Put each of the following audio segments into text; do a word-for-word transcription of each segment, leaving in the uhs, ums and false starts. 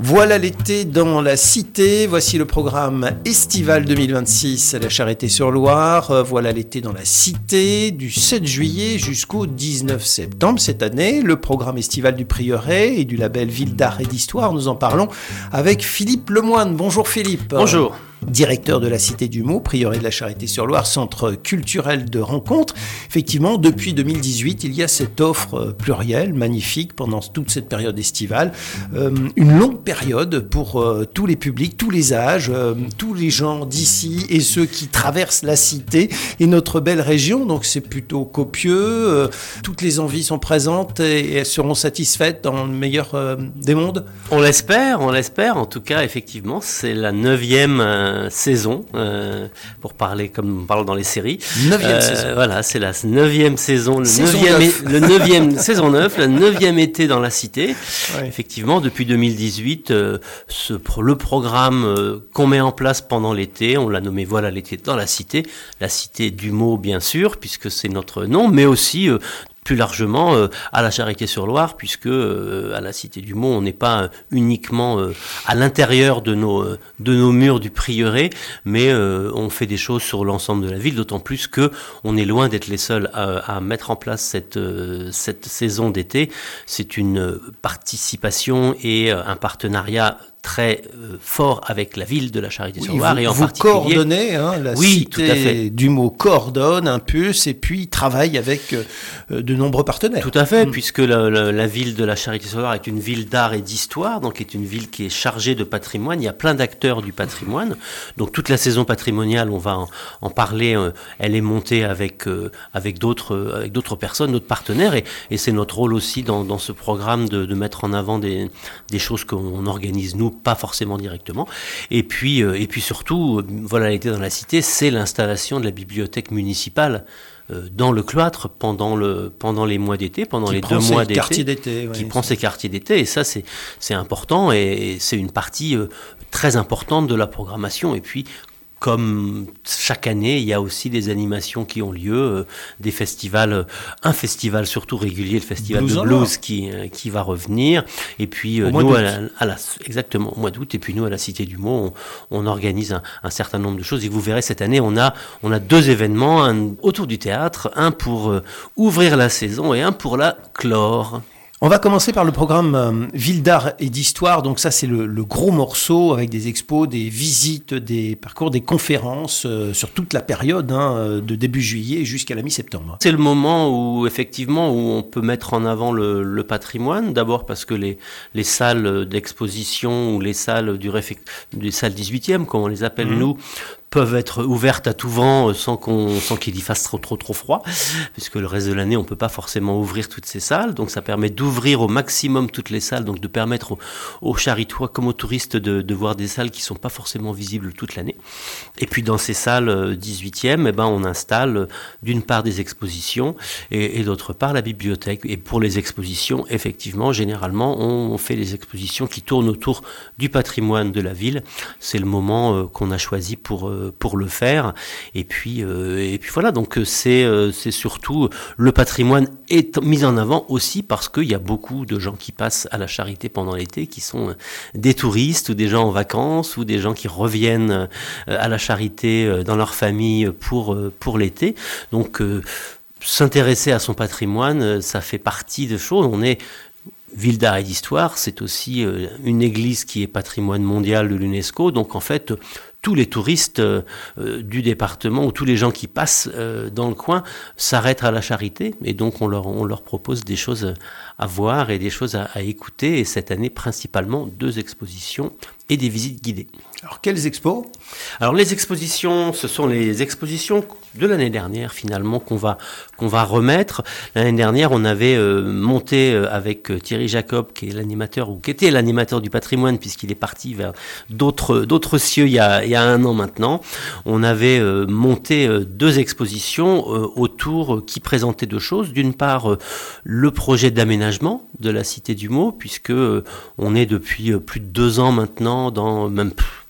Voilà l'été dans la cité, voici le programme estival deux mille vingt-six à la Charité-sur-Loire. Voilà l'été dans la cité du sept juillet jusqu'au dix-neuf septembre cette année. Le programme estival du Prieuré et du label Ville d'Art et d'Histoire, nous en parlons avec Philippe Lemoine. Bonjour Philippe. Bonjour. Directeur de la Cité du Mot, Prieuré de la Charité-sur-Loire, centre culturel de rencontre. Effectivement, depuis deux mille dix-huit, il y a cette offre plurielle, magnifique, pendant toute cette période estivale. Euh, une longue période pour euh, tous les publics, tous les âges, euh, tous les gens d'ici et ceux qui traversent la cité et notre belle région. Donc c'est plutôt copieux. Euh, toutes les envies sont présentes et, et elles seront satisfaites dans le meilleur euh, des mondes. On l'espère, on l'espère. En tout cas, effectivement, c'est la neuvième euh, saison, euh, pour parler comme on parle dans les séries. Neuvième euh, saison. Voilà, c'est la neuvième saison, le saison neuvième, neuf. le neuvième saison neuf, le neuvième été dans la cité. Ouais. Effectivement, depuis deux mille dix-huit, euh, ce, le programme euh, qu'on met en place pendant l'été, on l'a nommé Voilà l'été dans la cité, la cité du mot bien sûr, puisque c'est notre nom, mais aussi euh, plus largement euh, à la Charité-sur-Loire, puisque euh, à la Cité du Mont, on n'est pas euh, uniquement euh, à l'intérieur de nos, euh, de nos murs du prieuré, mais euh, on fait des choses sur l'ensemble de la ville, d'autant plus que on est loin d'être les seuls à, à mettre en place cette, euh, cette saison d'été. C'est une participation et euh, un partenariat très euh, fort avec la ville de la Charité-sur-Loire, oui, et en vous particulier... Vous coordonnez, hein, la oui, Cité tout à fait. du mot coordonne, impulse, et puis travaille avec euh, de nombreux partenaires. Tout à fait, mmh. puisque la, la, la ville de la Charité-sur-Loire est une ville d'art et d'histoire, donc est une ville qui est chargée de patrimoine. Il y a plein d'acteurs du patrimoine, donc toute la saison patrimoniale, on va en, en parler, euh, elle est montée avec, euh, avec, d'autres, euh, avec d'autres personnes, d'autres partenaires, et, et c'est notre rôle aussi dans, dans ce programme de, de mettre en avant des, des choses qu'on organise nous, pas forcément directement. Et puis, euh, et puis surtout, euh, Voilà l'été dans la cité, c'est l'installation de la bibliothèque municipale euh, dans le cloître pendant, le, pendant les mois d'été, pendant qui les deux mois d'été. Quartiers d'été ouais, qui prend ses quartiers d'été. Et ça, c'est, c'est important et, et c'est une partie euh, très importante de la programmation. Et puis, comme chaque année, il y a aussi des animations qui ont lieu, euh, des festivals, euh, un festival surtout régulier, le festival Blues de blues qui, euh, qui va revenir. Et puis euh, nous, à la, à la, exactement, au mois d'août. Et puis nous, à la Cité du Mont, on, on organise un, un certain nombre de choses. Et vous verrez, cette année, on a, on a deux événements, un autour du théâtre, un pour euh, ouvrir la saison et un pour la clore. On va commencer par le programme euh, Ville d'Art et d'Histoire. Donc ça, c'est le, le gros morceau avec des expos, des visites, des parcours, des conférences euh, sur toute la période, hein, de début juillet jusqu'à la mi-septembre. C'est le moment où, effectivement, où on peut mettre en avant le, le patrimoine. D'abord parce que les, les salles d'exposition ou les salles du réfect... les salles dix-huitième, comme on les appelle mmh. nous, peuvent être ouvertes à tout vent sans qu'on, sans qu'il y fasse trop, trop, trop froid, puisque le reste de l'année, on peut pas forcément ouvrir toutes ces salles. Donc, ça permet d'ouvrir au maximum toutes les salles, donc de permettre aux, aux charitois comme aux touristes de, de voir des salles qui sont pas forcément visibles toute l'année. Et puis, dans ces salles dix-huitième, eh ben, on installe d'une part des expositions et, et d'autre part la bibliothèque. Et pour les expositions, effectivement, généralement, on, on fait des expositions qui tournent autour du patrimoine de la ville. C'est le moment euh, qu'on a choisi pour euh, pour le faire. Et puis, euh, et puis voilà, donc c'est, euh, c'est surtout le patrimoine est mis en avant aussi parce qu'il y a beaucoup de gens qui passent à la Charité pendant l'été, qui sont des touristes ou des gens en vacances ou des gens qui reviennent à la Charité dans leur famille pour, pour l'été. Donc, euh, s'intéresser à son patrimoine, ça fait partie des choses. On est Ville d'Art et d'Histoire, c'est aussi euh, une église qui est patrimoine mondial de l'UNESCO. Donc en fait, tous les touristes euh, du département ou tous les gens qui passent euh, dans le coin s'arrêtent à la Charité. Et donc on leur, on leur propose des choses à voir et des choses à, à écouter. Et cette année, principalement, deux expositions et des visites guidées. Alors, quelles expos ? Alors, les expositions, ce sont les expositions de l'année dernière, finalement, qu'on va, qu'on va remettre. L'année dernière, on avait euh, monté euh, avec Thierry Jacob, qui est l'animateur, ou qui était l'animateur du patrimoine, puisqu'il est parti vers d'autres, d'autres cieux il y a, il y a un an maintenant. On avait euh, monté euh, deux expositions euh, autour, euh, qui présentaient deux choses. D'une part, euh, le projet d'aménagement de la Cité du Mot, puisque euh, on est depuis euh, plus de deux ans maintenant, dans même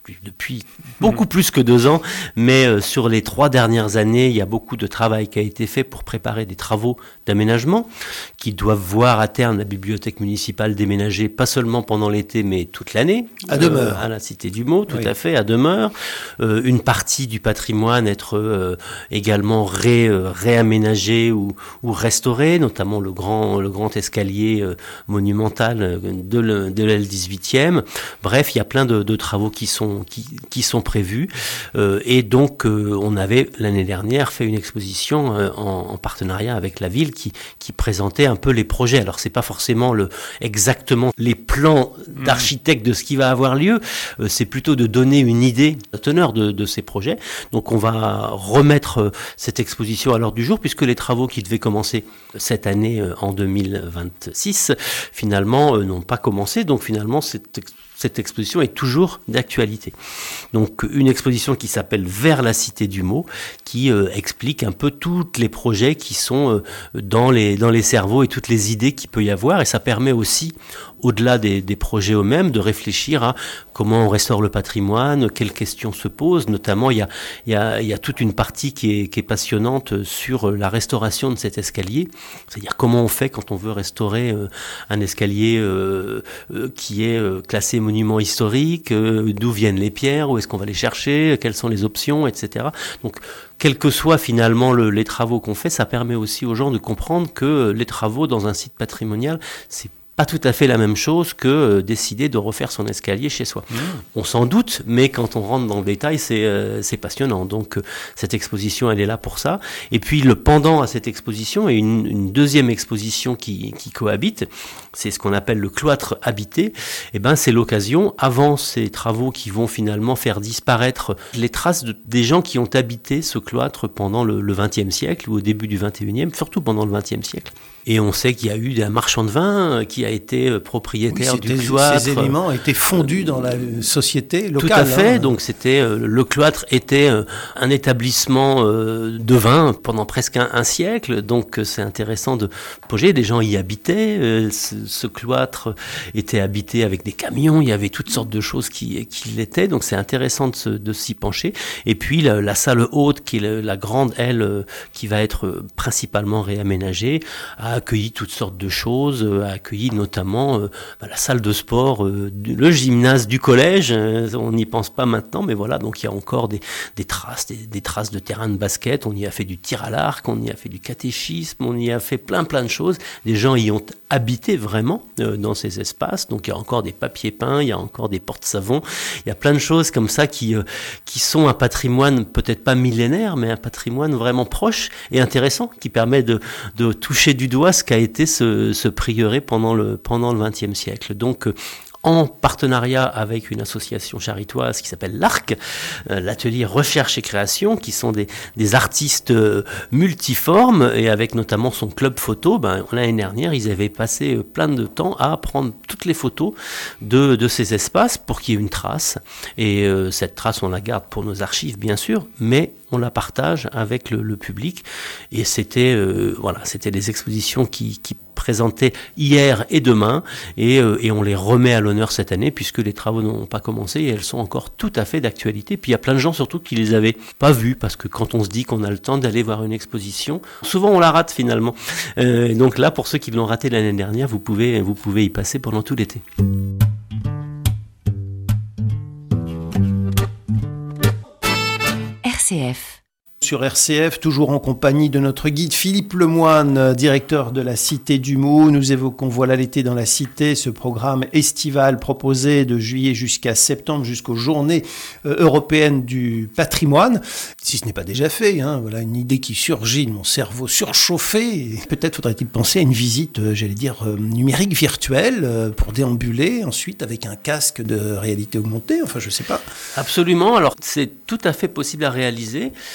depuis beaucoup plus que deux ans, mais euh, sur les trois dernières années, il y a beaucoup de travail qui a été fait pour préparer des travaux d'aménagement qui doivent voir à terme la bibliothèque municipale déménager, pas seulement pendant l'été, mais toute l'année. À demeure. Euh, à la Cité du Mot, tout oui. à fait, à demeure. Euh, une partie du patrimoine être euh, également ré, euh, réaménagée ou, ou restaurée, notamment le grand, le grand escalier euh, monumental de, le, de l'aile dix-huitième. Bref, il y a plein de, de travaux qui sont, qui, qui sont prévus. Euh, et donc, euh, on avait l'année dernière fait une exposition euh, en, en partenariat avec la ville qui, qui présentait un peu les projets. Alors, c'est pas forcément le, exactement les plans d'architecte de ce qui va avoir lieu. Euh, c'est plutôt de donner une idée, la teneur de, de ces projets. Donc, on va remettre euh, cette exposition à l'ordre du jour puisque les travaux qui devaient commencer cette année euh, en deux mille vingt-six, finalement, euh, n'ont pas commencé. Donc, finalement, cette Cette exposition est toujours d'actualité. Donc une exposition qui s'appelle Vers la Cité du Mot, qui euh, explique un peu tous les projets qui sont euh, dans les, dans les cerveaux et toutes les idées qu'il peut y avoir. Et ça permet aussi, au-delà des, des projets eux-mêmes, de réfléchir à comment on restaure le patrimoine, quelles questions se posent. Notamment, il y a, il y a, il y a toute une partie qui est, qui est passionnante sur la restauration de cet escalier. C'est-à-dire comment on fait quand on veut restaurer euh, un escalier euh, euh, qui est euh, classé monument historique, euh, d'où viennent les pierres, où est-ce qu'on va les chercher, quelles sont les options, et cetera. Donc, quels que soient finalement le, les travaux qu'on fait, ça permet aussi aux gens de comprendre que les travaux dans un site patrimonial, c'est pas tout à fait la même chose que euh, décider de refaire son escalier chez soi. Mmh. On s'en doute, mais quand on rentre dans le détail, c'est, euh, c'est passionnant. Donc euh, cette exposition, elle est là pour ça. Et puis le pendant à cette exposition est une, une deuxième exposition qui, qui cohabite. C'est ce qu'on appelle le cloître habité. Et ben c'est l'occasion, avant ces travaux qui vont finalement faire disparaître les traces de, des gens qui ont habité ce cloître pendant le, le vingtième siècle ou au début du vingt et unième, surtout pendant le vingtième siècle. Et on sait qu'il y a eu un marchand de vin qui a été propriétaire oui, du cloître. Ces éléments étaient fondus dans la société locale. Tout à fait. Hein. Donc c'était le cloître était un établissement de vin pendant presque un, un siècle. Donc c'est intéressant de poser. Des gens y habitaient. Ce, ce cloître était habité avec des camions. Il y avait toutes sortes de choses qui, qui l'étaient. Donc c'est intéressant de, se, de s'y pencher. Et puis la, la salle haute, qui est la grande aile, qui va être principalement réaménagée, a accueilli toutes sortes de choses, a accueilli notamment euh, bah, la salle de sport, euh, du, le gymnase du collège, euh, on n'y pense pas maintenant, mais voilà, donc il y a encore des, des traces, des, des traces de terrain de basket, on y a fait du tir à l'arc, on y a fait du catéchisme, on y a fait plein plein de choses, les gens y ont habité vraiment euh, dans ces espaces, donc il y a encore des papiers peints, il y a encore des porte-savons, il y a plein de choses comme ça qui, euh, qui sont un patrimoine peut-être pas millénaire, mais un patrimoine vraiment proche et intéressant, qui permet de, de toucher du doigt ce qu'a été ce, ce prieuré pendant le, pendant le vingtième siècle. Donc, euh, en partenariat avec une association charitoise qui s'appelle l'Arc, euh, l'atelier Recherche et Création, qui sont des, des artistes euh, multiformes, et avec notamment son club photo, ben, l'année dernière, ils avaient passé euh, plein de temps à prendre toutes les photos de, de ces espaces pour qu'il y ait une trace. Et euh, cette trace, on la garde pour nos archives, bien sûr, mais on la partage avec le, le public. Et c'était, euh, voilà, c'était des expositions qui, qui présentaient hier et demain, et, euh, et on les remet à l'honneur cette année, puisque les travaux n'ont pas commencé, et elles sont encore tout à fait d'actualité. Puis il y a plein de gens surtout qui les avaient pas vues, parce que quand on se dit qu'on a le temps d'aller voir une exposition, souvent on la rate finalement. Euh, donc là, pour ceux qui l'ont raté l'année dernière, vous pouvez, vous pouvez y passer pendant tout l'été. R C F. Sur R C F, toujours en compagnie de notre guide Philippe Lemoine, directeur de la Cité du Mot. Nous évoquons Voilà l'été dans la Cité, ce programme estival proposé de juillet jusqu'à septembre, jusqu'aux journées euh, européennes du patrimoine. Si ce n'est pas déjà fait, hein, voilà une idée qui surgit de mon cerveau surchauffé. Peut-être faudrait-il penser à une visite, euh, j'allais dire, euh, numérique virtuelle euh, pour déambuler ensuite avec un casque de réalité augmentée. Enfin, je sais pas. Absolument. Alors, c'est tout à fait possible à réaliser. Nous, on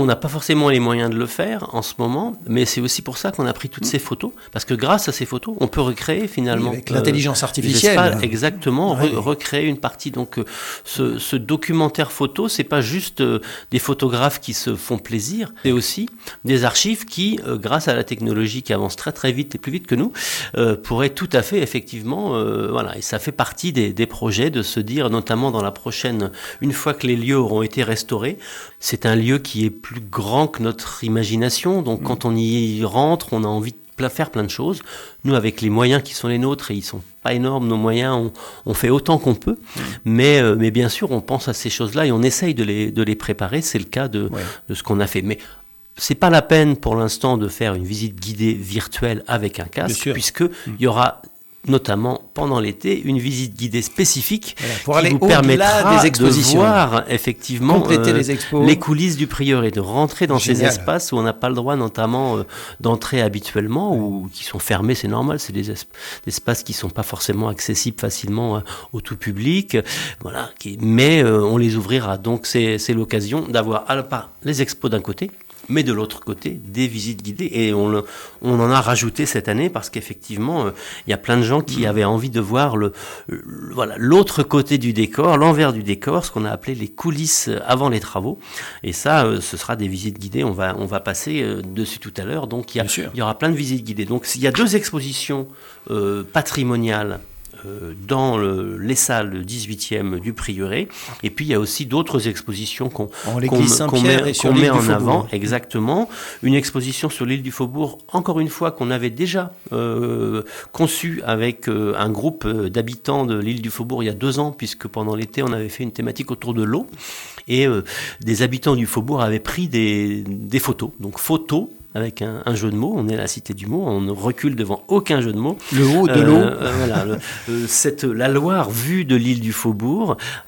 n'a pas forcément les moyens de le faire en ce moment, mais c'est aussi pour ça qu'on a pris toutes ces photos, parce que grâce à ces photos, on peut recréer finalement... Oui, avec l'intelligence artificielle. Espaces, exactement, oui. re- recréer une partie. Donc ce, ce documentaire photo, c'est pas juste euh, des photographes qui se font plaisir, c'est aussi des archives qui, euh, grâce à la technologie qui avance très très vite et plus vite que nous, euh, pourraient tout à fait effectivement... Euh, voilà, et ça fait partie des, des projets de se dire, notamment dans la prochaine, une fois que les lieux auront été restaurés, c'est un lieu qui est plus grand que notre imagination, donc mmh. quand on y rentre, on a envie de faire plein de choses. Nous, avec les moyens qui sont les nôtres, et ils sont pas énormes, nos moyens, on, on fait autant qu'on peut, mmh. mais, euh, mais bien sûr, on pense à ces choses-là et on essaye de les, de les préparer, c'est le cas de, ouais. de ce qu'on a fait. Mais c'est pas la peine pour l'instant de faire une visite guidée virtuelle avec un casque, puisque mmh. il y aura notamment pendant l'été, une visite guidée spécifique voilà, pour qui aller vous permettra des expositions. de voir effectivement compléter euh, les, expos. les coulisses du prieuré, de rentrer dans Génial. ces espaces où on n'a pas le droit notamment euh, d'entrer habituellement ouais. ou qui sont fermés, c'est normal, c'est des, es- des espaces qui ne sont pas forcément accessibles facilement euh, au tout public, voilà, qui, mais euh, on les ouvrira. Donc c'est, c'est l'occasion d'avoir à la part les expos d'un côté, mais de l'autre côté, des visites guidées. Et on, le, on en a rajouté cette année parce qu'effectivement, il euh, y a plein de gens qui mmh. avaient envie de voir le, le, voilà, l'autre côté du décor, l'envers du décor, ce qu'on a appelé les coulisses avant les travaux. Et ça, euh, ce sera des visites guidées. On va, on va passer euh, dessus tout à l'heure. Donc, il y, y aura plein de visites guidées. Donc, il y a deux expositions euh, patrimoniales dans le, les salles dix-huitième du prieuré, et puis il y a aussi d'autres expositions qu'on, qu'on, qu'on met, qu'on met en avant, exactement, une exposition sur l'île du Faubourg, encore une fois qu'on avait déjà euh, conçue avec euh, un groupe d'habitants de l'île du Faubourg il y a deux ans, puisque pendant l'été on avait fait une thématique autour de l'eau, et euh, des habitants du Faubourg avaient pris des, des photos, donc photos avec un, un jeu de mots, on est à la cité du mot, on ne recule devant aucun jeu de mots. Le haut de l'eau. Euh, euh, voilà, le, euh, cette, la Loire vue de l'île du Faubourg,